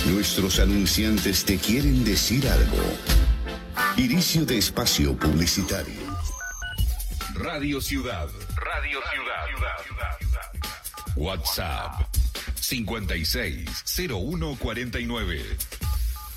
Nuestros anunciantes te quieren decir algo. Inicio de espacio publicitario. Radio Ciudad. Radio Ciudad. WhatsApp 56 0149.